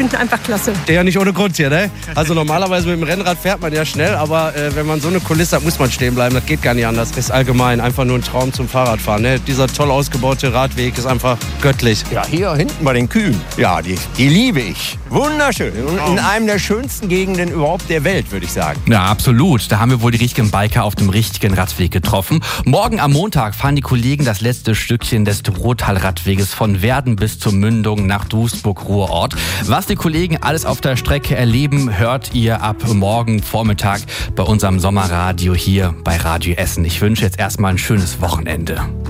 finde ihn einfach klasse. Der nicht ohne Grund hier, ne? Also normalerweise mit dem Rennrad fährt man ja schnell, aber wenn man so eine Kulisse hat, muss man stehen bleiben. Das geht gar nicht anders. Ist allgemein einfach nur ein Traum zum Fahrradfahren, ne? Dieser toll ausgebaute Radweg ist einfach göttlich. Ja, hier hinten bei den Kühen. Ja, die liebe ich. Wunderschön. In einem der schönsten Gegenden überhaupt der Welt, würde ich sagen. Ja, absolut. Da haben wir wohl die richtigen Biker auf dem richtigen Radweg getroffen. Morgen am Montag fahren die Kollegen das letzte Stückchen des Ruhrtal-Radweges von Werden bis zur Mündung nach Duisburg-Ruhrort. Was die Kollegen alles auf der Strecke erleben, hört ihr ab morgen Vormittag bei unserem Sommerradio hier bei Radio Essen. Ich wünsche jetzt erstmal ein schönes Wochenende.